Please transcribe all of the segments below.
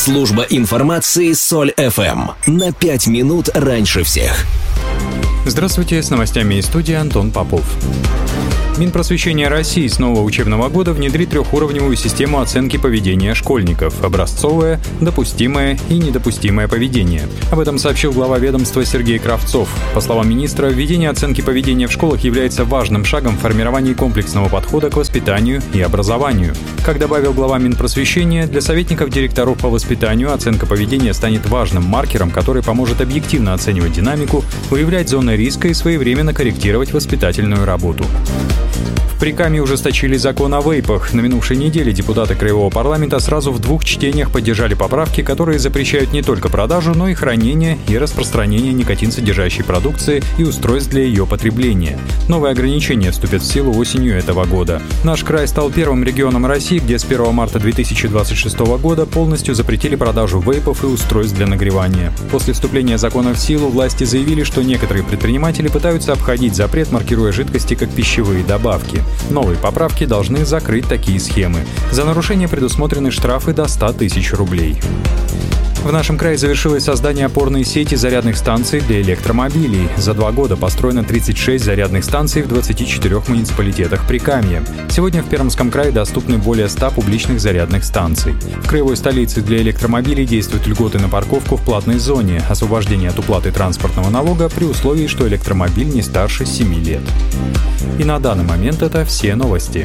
Служба информации Соль ФМ. На 5 минут раньше всех. Здравствуйте, с новостями из студии Антон Попов. Минпросвещения России с нового учебного года внедрит трехуровневую систему оценки поведения школьников: образцовое, допустимое и недопустимое поведение. Об этом сообщил глава ведомства Сергей Кравцов. По словам министра, введение оценки поведения в школах является важным шагом в формировании комплексного подхода к воспитанию и образованию. Как добавил глава Минпросвещения, для советников директоров по воспитанию оценка поведения станет важным маркером, который поможет объективно оценивать динамику, выявлять зоны риска и своевременно корректировать воспитательную работу. В Прикамье ужесточили закон о вейпах. На минувшей неделе депутаты Краевого парламента сразу в 2 чтениях поддержали поправки, которые запрещают не только продажу, но и хранение и распространение никотин-содержащей продукции и устройств для ее потребления. Новые ограничения вступят в силу осенью этого года. Наш край стал первым регионом России, где с 1 марта 2026 года полностью запретили продажу вейпов и устройств для нагревания. После вступления закона в силу власти заявили, что некоторые предприниматели пытаются обходить запрет, маркируя жидкости как пищевые добавки. Новые поправки должны закрыть такие схемы. За нарушение предусмотрены штрафы до 100 тысяч рублей. В нашем крае завершилось создание опорной сети зарядных станций для электромобилей. За 2 года построено 36 зарядных станций в 24 муниципалитетах Прикамья. Сегодня в Пермском крае доступны более 100 публичных зарядных станций. В краевой столице для электромобилей действуют льготы на парковку в платной зоне, освобождение от уплаты транспортного налога при условии, что электромобиль не старше 7 лет. И на данный момент это все новости.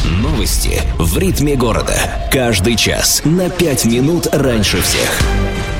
Новости в ритме города. Каждый час на 5 минут раньше всех.